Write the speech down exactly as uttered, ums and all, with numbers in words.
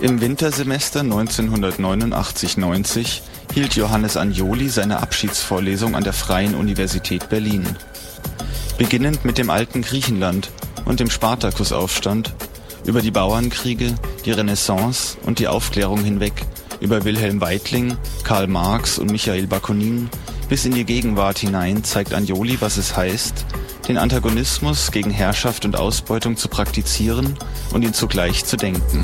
Im Wintersemester neunzehnhundertneunundachtzig neunzig hielt Johannes Anjoli seine Abschiedsvorlesung an der Freien Universität Berlin. Beginnend mit dem alten Griechenland und dem Spartakusaufstand, über die Bauernkriege, die Renaissance und die Aufklärung hinweg, über Wilhelm Weitling, Karl Marx und Michael Bakunin bis in die Gegenwart hinein zeigt Anjoli, was es heißt, den Antagonismus gegen Herrschaft und Ausbeutung zu praktizieren und ihn zugleich zu denken.